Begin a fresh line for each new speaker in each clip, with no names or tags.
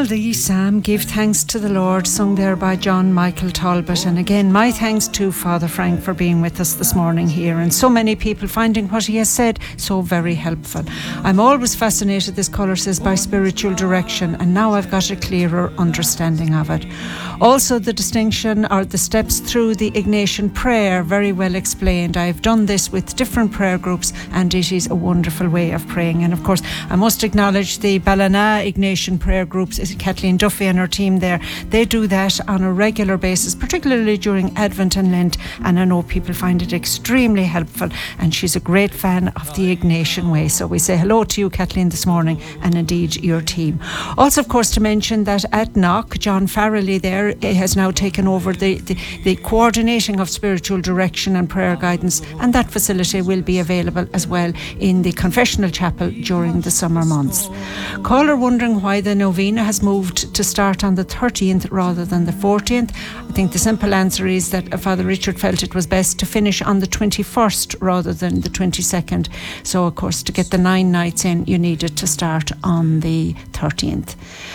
the psalm, Give Thanks to the Lord, sung there by John Michael Talbot. And again, my thanks to Father Frank for being with us this morning here, and so many people finding what he has said so very helpful. I'm always fascinated, this caller says, by spiritual direction, and now I've got a clearer understanding of it. Also, the distinction or the steps through the Ignatian prayer, very well explained. I've done this with different prayer groups, and it is a wonderful way of praying. And of course, I must acknowledge the Ballina Ignatian prayer groups, Kathleen Duffy and her team there. They do that on a regular basis, particularly during Advent and Lent, and I know people find it extremely helpful, and she's a great fan of the Ignatian way. So we say hello to you, Kathleen, this morning, and indeed your team. Also, of course, to mention that at Knock, John Farrelly there has now taken over the coordinating of spiritual direction and prayer guidance, and that facility will be available as well in the confessional chapel during the summer months. Caller wondering why the novena has moved to start on the 13th rather than the 14th. I think the simple answer is that Father Richard felt it was best to finish on the 21st rather than the 22nd. So, of course, to get the 9 nights in, you needed to start on the 13th.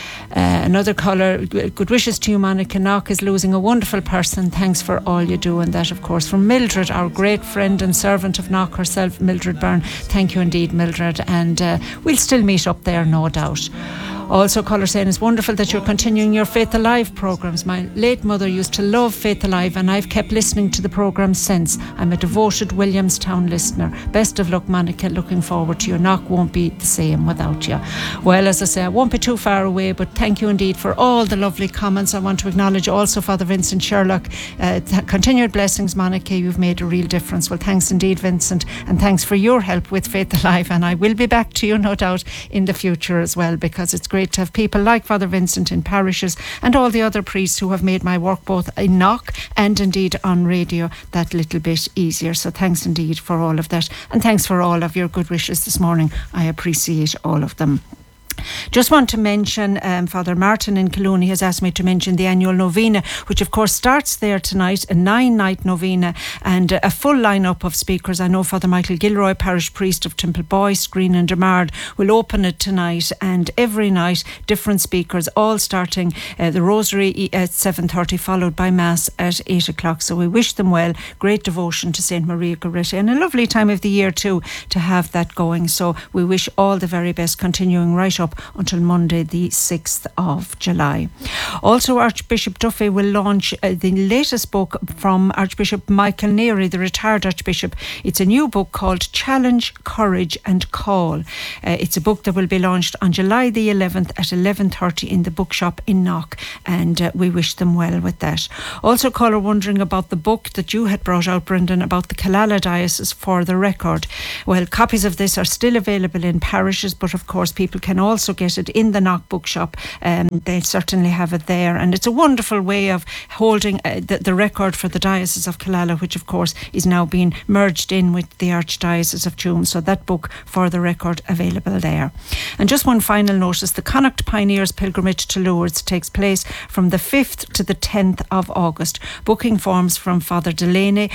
Another caller, good wishes to you, Monica. Knock is losing a wonderful person. Thanks for all you do. And that, of course, from Mildred, our great friend and servant of Knock herself, Mildred Byrne. Thank you indeed, Mildred. And we'll still meet up there, no doubt. Also, caller saying it's wonderful that you're continuing your Faith Alive programmes. My late mother used to love Faith Alive, and I've kept listening to the programme since. I'm a devoted Williamstown listener. Best of luck, Monica. Looking forward to you. Knock won't be the same without you. Well, as I say, I won't be too far away, but thank you indeed for all the lovely comments. I want to acknowledge also Father Vincent Sherlock. Continued blessings, Monica. You've made a real difference. Well, thanks indeed, Vincent, and thanks for your help with Faith Alive. And I will be back to you, no doubt, in the future as well, because it's great to have people like Father Vincent in parishes and all the other priests who have made my work both in Knock and indeed on radio that little bit easier. So thanks indeed for all of that, and thanks for all of your good wishes this morning. I appreciate all of them. Just want to mention Father Martin in Collooney has asked me to mention the annual novena, which of course starts there tonight, a 9-night novena and a full lineup of speakers. I know Father Michael Gilroy, parish priest of Templeboy, Screen and Demard, will open it tonight, and every night different speakers, all starting the Rosary at 7:30, followed by Mass at 8 o'clock. So we wish them well, great devotion to St. Maria Goretti, and a lovely time of the year too to have that going. So we wish all the very best, continuing right up until Monday the 6th of July. Also, Archbishop Duffy will launch the latest book from Archbishop Michael Neary, the retired Archbishop. It's a new book called Challenge, Courage and Call. It's a book that will be launched on July the 11th at 11:30 in the bookshop in Knock, and we wish them well with that. Also, caller wondering about the book that you had brought out, Brendan, about the Killala Diocese for the Record. Well, copies of this are still available in parishes, but of course people can also get it in the Knock bookshop. They certainly have it there, and it's a wonderful way of holding the record for the Diocese of Killala, which of course is now being merged in with the Archdiocese of Tuam. So that book for the record available there. And just one final notice, the Connacht Pioneers Pilgrimage to Lourdes takes place from the 5th to the 10th of August. Booking forms from Father Delaney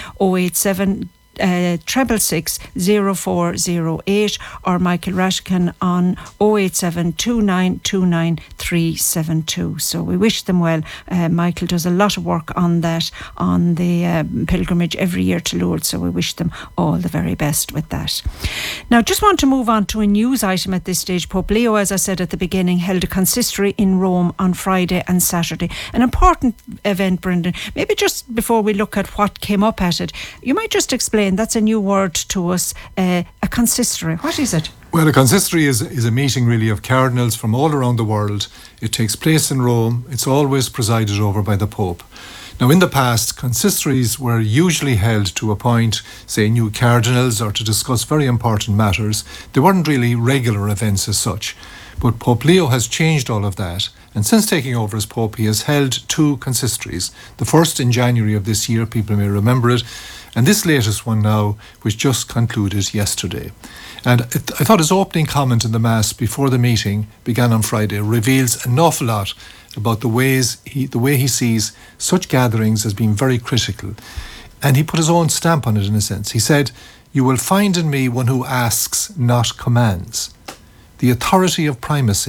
087 666 0408 or Michael Rashkin on 087 2929 372. So we wish them well. Michael does a lot of work on that, on the pilgrimage every year to Lourdes, so we wish them all the very best with that. Now, just want to move on to a news item at this stage. Pope Leo, as I said at the beginning, held a consistory in Rome on Friday and Saturday. An important event, Brendan. Maybe just before we look at what came up at it, you might just explain, that's a new word to us, a consistory. What is it?
Well, a consistory is a meeting really of cardinals from all around the world. It takes place in Rome. It's always presided over by the Pope. Now, in the past, consistories were usually held to appoint, say, new cardinals or to discuss very important matters. They weren't really regular events as such. But Pope Leo has changed all of that, and since taking over as Pope, he has held 2 consistories. The first in January of this year, people may remember it, and this latest one now, which just concluded yesterday. And I thought his opening comment in the Mass before the meeting began on Friday reveals an awful lot about the way he sees such gatherings as being very critical. And he put his own stamp on it in a sense. He said, "You will find in me one who asks, not commands. The authority of primacy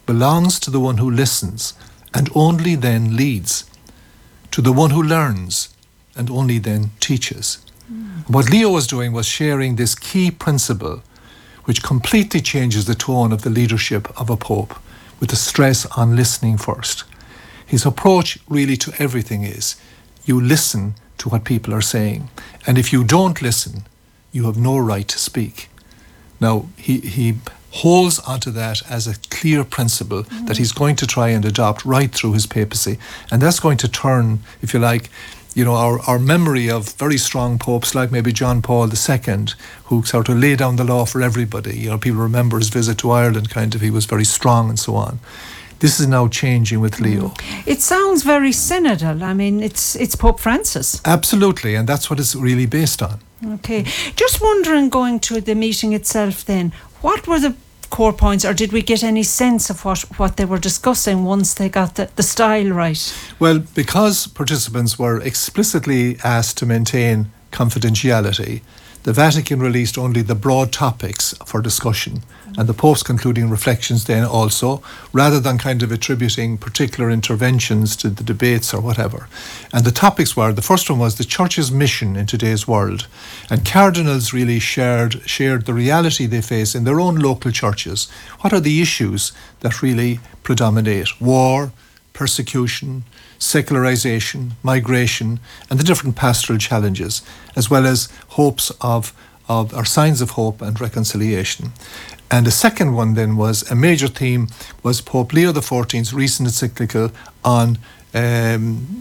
belongs to the one who listens and only then leads, to the one who learns and only then teaches. What Leo was doing was sharing this key principle which completely changes the tone of the leadership of a pope, with the stress on listening first. His approach really to everything is, you listen to what people are saying, and if you don't listen, you have no right to speak. Now, he holds onto that as a clear principle that he's going to try and adopt right through his papacy, and that's going to turn, if you like, our memory of very strong popes like maybe John Paul II, who sort of laid down the law for everybody. People remember his visit to Ireland, he was very strong and so on. This is now changing with Leo.
It sounds very synodal. I mean, it's Pope Francis.
Absolutely, and that's what it's really based on.
Okay. Just wondering, going to the meeting itself then, what were the core points, or did we get any sense of what they were discussing once they got the style right?
Well, because participants were explicitly asked to maintain confidentiality, the Vatican released only the broad topics for discussion, and the Pope's concluding reflections then also, rather than kind of attributing particular interventions to the debates or whatever. And the topics were, the first one was the Church's mission in today's world, and cardinals really shared the reality they face in their own local churches. What are the issues that really predominate? War, persecution, secularization, migration, and the different pastoral challenges, as well as hopes of or signs of hope and reconciliation. And the second one then was, a major theme was Pope Leo XIV's recent encyclical on AI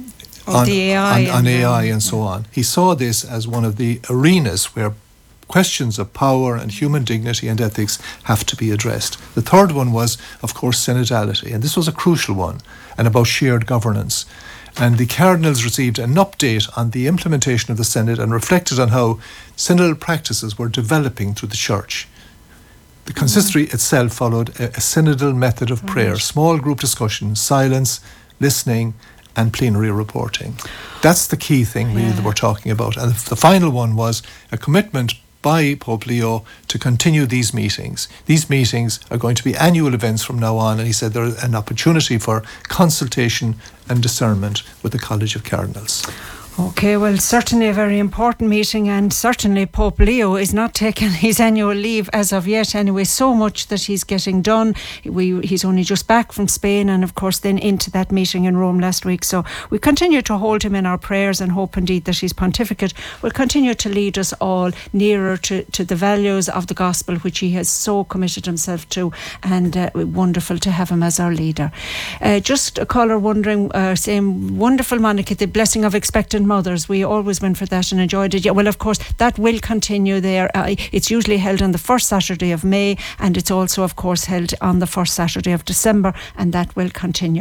and so on. He saw this as one of the arenas where questions of power and human dignity and ethics have to be addressed. The third one was, of course, synodality, and this was a crucial one, and about shared governance. And the cardinals received an update on the implementation of the synod and reflected on how synodal practices were developing through the church. The consistory itself followed a synodal method of prayer, small group discussion, silence, listening, and plenary reporting. That's the key thing really that we're talking about. And the final one was a commitment by Pope Leo to continue these meetings. These meetings are going to be annual events from now on, and he said there's an opportunity for consultation and discernment with the College of Cardinals.
Okay, well, certainly a very important meeting, and certainly Pope Leo is not taking his annual leave as of yet anyway. So much that he's getting done. He's only just back from Spain, and of course then into that meeting in Rome last week. So we continue to hold him in our prayers and hope indeed that his pontificate will continue to lead us all nearer to the values of the gospel, which he has so committed himself to, and wonderful to have him as our leader. Just a caller wondering, saying, wonderful, Monica, the blessing of expectant mothers. We always went for that and enjoyed it. Yeah, well, of course, that will continue there. It's usually held on the first Saturday of May, and it's also, of course, held on the first Saturday of December, and that will continue.